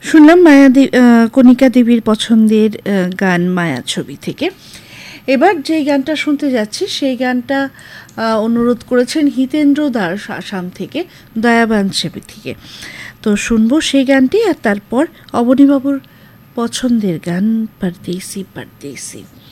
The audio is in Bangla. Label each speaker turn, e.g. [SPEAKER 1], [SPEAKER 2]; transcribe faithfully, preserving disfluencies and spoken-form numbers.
[SPEAKER 1] শুনলাম মায়া কণিকা দেবীর পছন্দের গান মায়া ছবি থেকে। এবার যে গানটা শুনতে যাচ্ছি সেই গানটা অনুরোধ করেছেন হিতেন্দ্র দাস আসাম থেকে, দয়াবান ছবি থেকে। তো শুনবো সেই গানটি, আর তারপর অবনীবাবুর পছন্দের গান পরদেশি পরদেশি।